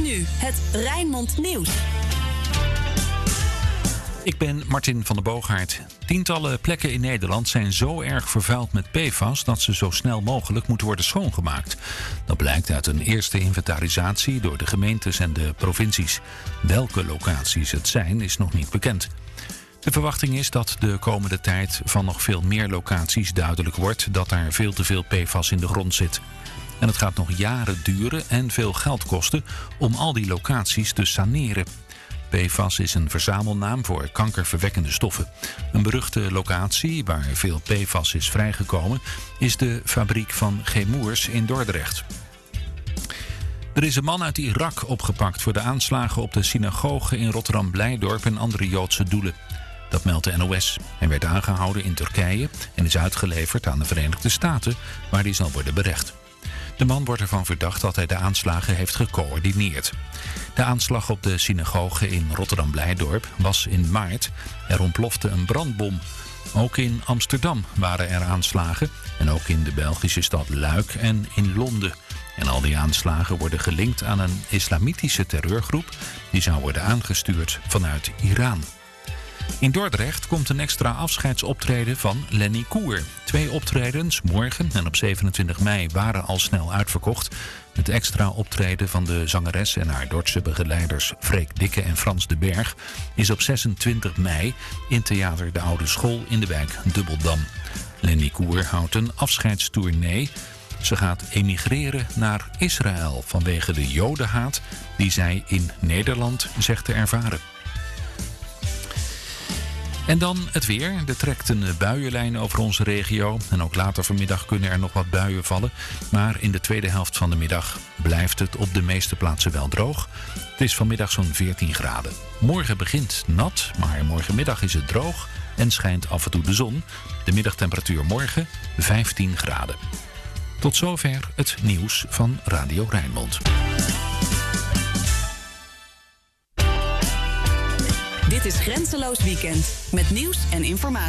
nu, het Rijnmond Nieuws. Ik ben Martin van der Boogaard. Tientallen plekken in Nederland zijn zo erg vervuild met PFAS dat ze zo snel mogelijk moeten worden schoongemaakt. Dat blijkt uit een eerste inventarisatie door de gemeentes en de provincies. Welke locaties het zijn, is nog niet bekend. De verwachting is dat de komende tijd van nog veel meer locaties duidelijk wordt dat daar veel te veel PFAS in de grond zit. En het gaat nog jaren duren en veel geld kosten om al die locaties te saneren. PFAS is een verzamelnaam voor kankerverwekkende stoffen. Een beruchte locatie waar veel PFAS is vrijgekomen is de fabriek van Chemours in Dordrecht. Er is een man uit Irak opgepakt voor de aanslagen op de synagoge in Rotterdam-Blijdorp en andere Joodse doelen. Dat meldt de NOS. Hij werd aangehouden in Turkije en is uitgeleverd aan de Verenigde Staten, waar hij zal worden berecht. De man wordt ervan verdacht dat hij de aanslagen heeft gecoördineerd. De aanslag op de synagoge in Rotterdam-Blijdorp was in maart. Er ontplofte een brandbom. Ook in Amsterdam waren er aanslagen. En ook in de Belgische stad Luik en in Londen. En al die aanslagen worden gelinkt aan een islamitische terreurgroep die zou worden aangestuurd vanuit Iran. In Dordrecht komt een extra afscheidsoptreden van Lenny Koer. 2 optredens, morgen en op 27 mei, waren al snel uitverkocht. Het extra optreden van de zangeres en haar Dordtse begeleiders Freek Dikke en Frans de Berg is op 26 mei in Theater de Oude School in de wijk Dubbeldam. Lenny Koer houdt een afscheidstournee. Ze gaat emigreren naar Israël vanwege de jodenhaat die zij in Nederland zegt te ervaren. En dan het weer. Er trekt een buienlijn over onze regio. En ook later vanmiddag kunnen er nog wat buien vallen. Maar in de tweede helft van de middag blijft het op de meeste plaatsen wel droog. Het is vanmiddag zo'n 14 graden. Morgen begint nat, maar morgenmiddag is het droog en schijnt af en toe de zon. De middagtemperatuur morgen 15 graden. Tot zover het nieuws van Radio Rijnmond. Dit is Grenzeloos Weekend met nieuws en informatie.